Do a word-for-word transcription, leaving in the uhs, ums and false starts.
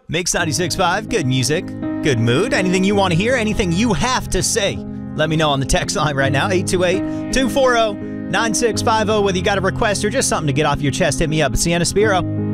Mix ninety-six point five, good music, good mood. Anything you want to hear, anything you have to say, let me know on the text line right now, eight two eight, two four zero, nine six five zero. Whether you got a request or just something to get off your chest, hit me up at Sienna Spiro.